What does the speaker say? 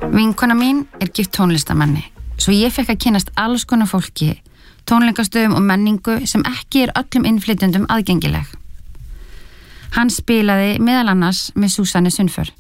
Vinkona mín gift tónlistamanni, svo ég fekk að kynnast alls konar fólki, tónleikastöðum og menningu sem ekki öllum innflytjendum aðgengileg. Hann spilaði meðal annars með Súsannu Sundför.